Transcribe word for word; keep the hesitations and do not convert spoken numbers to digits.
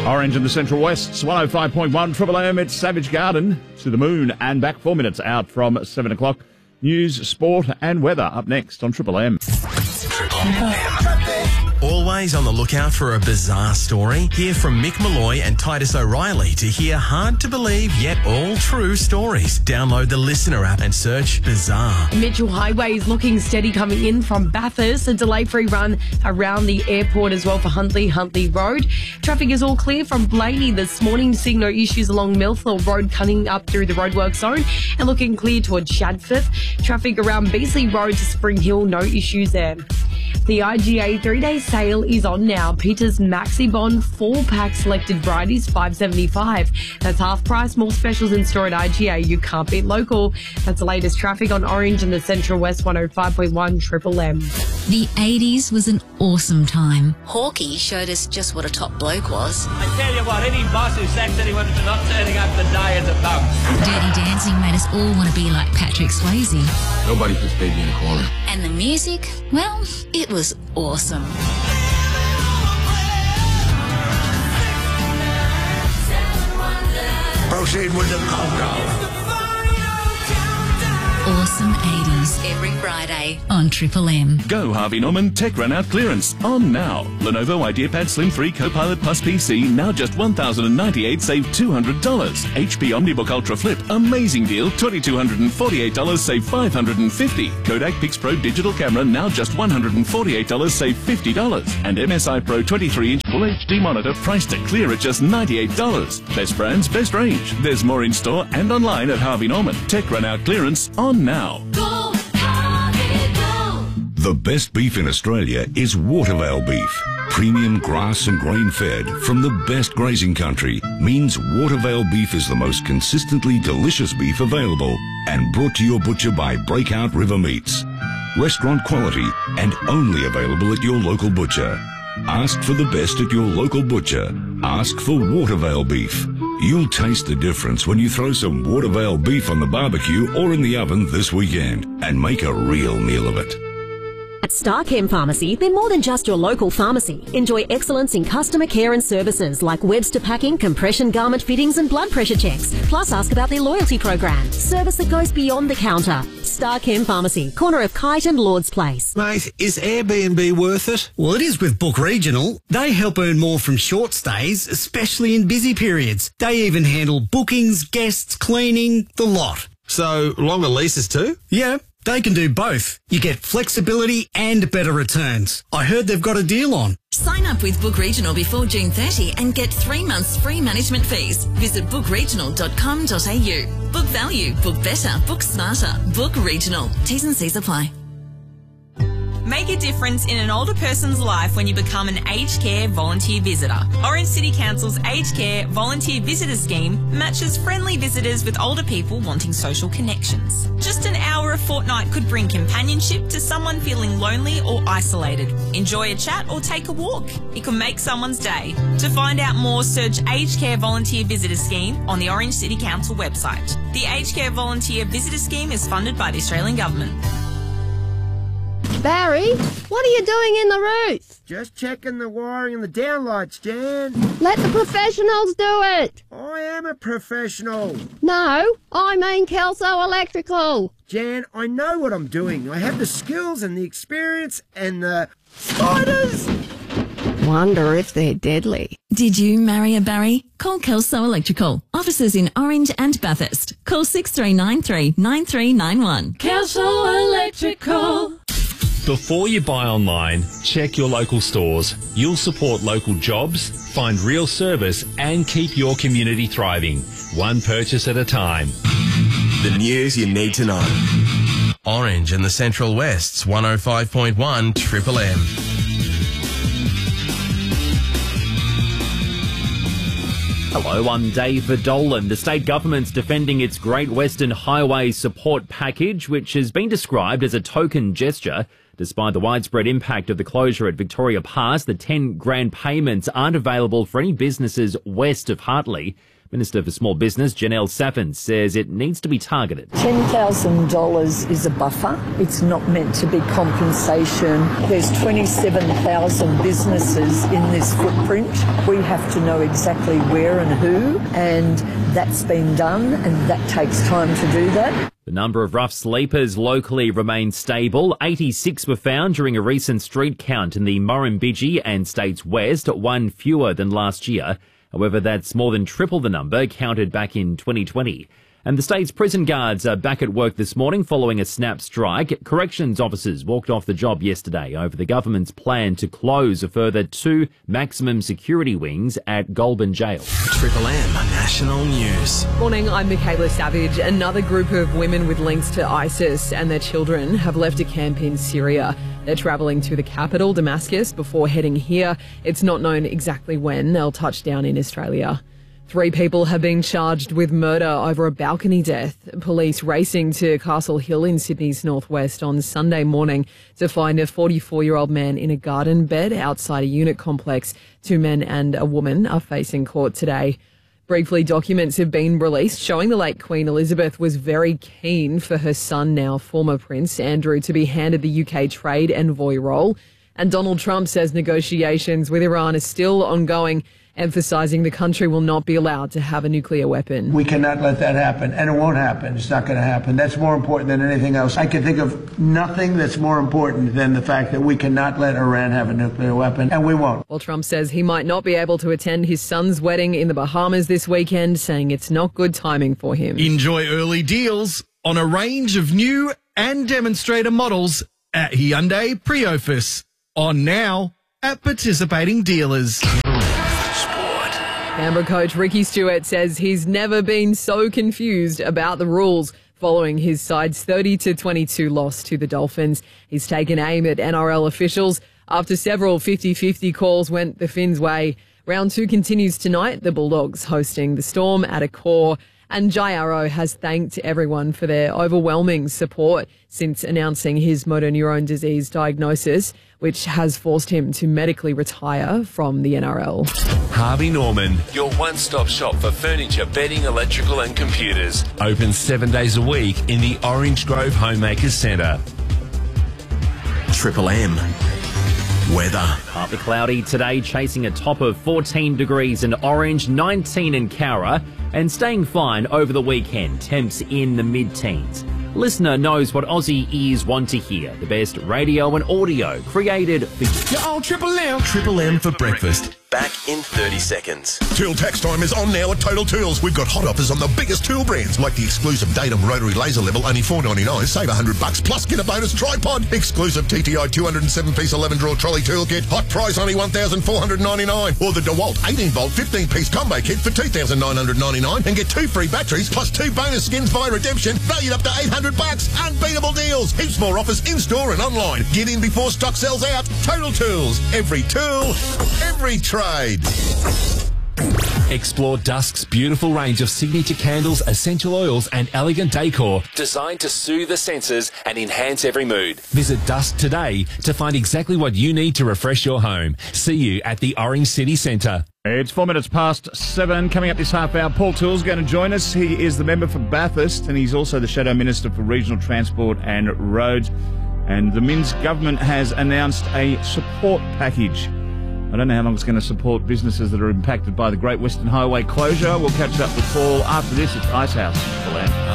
Orange in the Central West, one oh five point one Triple M. It's Savage Garden to the moon and back four minutes out from seven o'clock. News, sport and weather up next on Triple M. Triple M. Always on the lookout for a bizarre story? Hear from Mick Malloy and Titus O'Reilly to hear hard-to-believe yet all-true stories. Download the Listener app and search Bizarre. Mitchell Highway is looking steady coming in from Bathurst. A delay-free run around the airport as well for Huntley, Huntley Road. Traffic is all clear from Blaney this morning. Seeing no issues along Millthorpe Road cutting up through the roadwork zone and looking clear towards Shadforth. Traffic around Beasley Road to Spring Hill, no issues there. The I G A three-day sale is on now. Peter's Maxi Bond four-pack selected varieties, five dollars seventy-five. That's half price. More specials in store at I G A. You can't beat local. That's the latest traffic on Orange and the Central West, one oh five point one Triple M. The eighties was an awesome time. Hawkeye showed us just what a top bloke was. I tell you what, any boss who sacked anyone for not turning up the day is a bum. Dirty Dancing made us all want to be like Patrick Swayze. Nobody puts baby in a corner. And the music, well, it was awesome. Proceed with the conga. Awesome eighties every Friday on Triple M. Go Harvey Norman Tech Run Out Clearance on now. Lenovo IdeaPad Slim three Copilot Plus P C now just one thousand ninety-eight dollars, save two hundred dollars. H P OmniBook Ultra Flip, amazing deal, two thousand two hundred forty-eight dollars, save five hundred fifty dollars. Kodak PixPro Digital Camera now just one hundred forty-eight dollars, save fifty dollars. And M S I Pro twenty-three inch Full H D monitor priced to clear at just ninety-eight dollars. Best brands, best range. There's more in store and online at Harvey Norman. Tech Run Out Clearance on now. Go, Harvey, go. The best beef in Australia is Watervale beef. Premium grass and grain fed from the best grazing country means Watervale beef is the most consistently delicious beef available and brought to your butcher by Breakout River Meats. Restaurant quality and only available at your local butcher. Ask for the best at your local butcher. Ask for Watervale beef. You'll taste the difference when you throw some Watervale beef on the barbecue or in the oven this weekend and make a real meal of it. At Starchem Pharmacy, they're more than just your local pharmacy. Enjoy excellence in customer care and services like Webster packing, compression garment fittings and blood pressure checks. Plus ask about their loyalty program. Service that goes beyond the counter. Starchem Pharmacy, corner of Kite and Lord's Place. Mate, is Airbnb worth it? Well, it is with Book Regional. They help earn more from short stays, especially in busy periods. They even handle bookings, guests, cleaning, the lot. So, longer leases too? Yeah. They can do both. You get flexibility and better returns. I heard they've got a deal on. Sign up with Book Regional before June thirtieth and get three months free management fees. Visit book regional dot com dot a u. Book value, book better, book smarter. Book Regional. T's and C's apply. Make a difference in an older person's life when you become an aged care volunteer visitor. Orange City Council's Aged Care Volunteer Visitor Scheme matches friendly visitors with older people wanting social connections. Just an hour a fortnight could bring companionship to someone feeling lonely or isolated. Enjoy a chat or take a walk. It can make someone's day. To find out more, search Aged Care Volunteer Visitor Scheme on the Orange City Council website. The Aged Care Volunteer Visitor Scheme is funded by the Australian Government. Barry, what are you doing in the roof? Just checking the wiring and the downlights, Jan. Let the professionals do it. I am a professional. No, I mean Kelso Electrical. Jan, I know what I'm doing. I have the skills and the experience and the... Spiders! Wonder if they're deadly. Did you marry a Barry? Call Kelso Electrical. Offices in Orange and Bathurst. Call six three nine three, nine three nine one. Kelso Electrical. Before you buy online, check your local stores. You'll support local jobs, find real service and keep your community thriving. One purchase at a time. The news you need to know. Orange and the Central West's one oh five point one Triple M. Hello, I'm Dave Verdolan. The state government's defending its Great Western Highway support package, which has been described as a token gesture. Despite the widespread impact of the closure at Victoria Pass, the ten grand payments aren't available for any businesses west of Hartley. Minister for Small Business, Janelle Saffin, says it needs to be targeted. ten thousand dollars is a buffer. It's not meant to be compensation. There's twenty-seven thousand businesses in this footprint. We have to know exactly where and who, and that's been done, and that takes time to do that. The number of rough sleepers locally remains stable. eighty-six were found during a recent street count in the Murrumbidgee and States West, one fewer than last year. However, that's more than triple the number counted back in twenty twenty. And the state's prison guards are back at work this morning following a snap strike. Corrections officers walked off the job yesterday over the government's plan to close a further two maximum security wings at Goulburn Jail. Triple M National News. Morning, I'm Michaela Savage. Another group of women with links to ISIS and their children have left a camp in Syria. They're travelling to the capital, Damascus, before heading here. It's not known exactly when they'll touch down in Australia. Three people have been charged with murder over a balcony death. Police racing to Castle Hill in Sydney's northwest on Sunday morning to find a forty-four-year-old man in a garden bed outside a unit complex. Two men and a woman are facing court today. Briefly, documents have been released showing the late Queen Elizabeth was very keen for her son, now former Prince Andrew, to be handed the U K trade envoy role. And Donald Trump says negotiations with Iran are still ongoing, emphasising the country will not be allowed to have a nuclear weapon. We cannot let that happen, and it won't happen. It's not going to happen. That's more important than anything else. I can think of nothing that's more important than the fact that we cannot let Iran have a nuclear weapon, and we won't. Well, Trump says he might not be able to attend his son's wedding in the Bahamas this weekend, saying it's not good timing for him. Enjoy early deals on a range of new and demonstrator models at Hyundai Priofus. On now at participating dealers. Canberra coach Ricky Stewart says he's never been so confused about the rules following his side's thirty to twenty-two loss to the Dolphins. He's taken aim at N R L officials after several fifty-fifty calls went the Finns' way. Round two continues tonight, the Bulldogs hosting the Storm at Accor. And Jai Arrow has thanked everyone for their overwhelming support since announcing his motor neurone disease diagnosis, which has forced him to medically retire from the N R L. Harvey Norman, your one-stop shop for furniture, bedding, electrical and computers. Open seven days a week in the Orange Grove Homemakers Centre. Triple M weather. Partly cloudy today, chasing a top of fourteen degrees in Orange, nineteen in Cowra, and staying fine over the weekend. Temps in the mid-teens. Listener knows what Aussie ears want to hear. The best radio and audio created for you. You're on Triple M. Triple M for breakfast. Back in thirty seconds. Tool tax time is on now at Total Tools. We've got hot offers on the biggest tool brands, like the exclusive Datum Rotary Laser Level, only four ninety-nine. Save one hundred bucks, plus get a bonus tripod. Exclusive T T I two oh seven piece eleven drawer trolley toolkit. Hot price only one thousand four hundred ninety-nine. Or the DeWalt eighteen volt fifteen piece combo kit for two thousand nine hundred ninety-nine and get two free batteries plus two bonus skins via redemption, valued up to eight hundred bucks. Unbeatable deals. Heaps more offers in-store and online. Get in before stock sells out. Total Tools. Every tool, every trade. Explore Dusk's beautiful range of signature candles, essential oils and elegant decor designed to soothe the senses and enhance every mood. Visit Dusk today to find exactly what you need to refresh your home. See you at the Orange City Centre. It's four minutes past seven. Coming up this half hour, Paul Toole's going to join us. He is the member for Bathurst and he's also the Shadow Minister for Regional Transport and Roads. And the Minns government has announced a support package. I don't know how long it's going to support businesses that are impacted by the Great Western Highway closure. We'll catch up with Paul after this. It's Icehouse.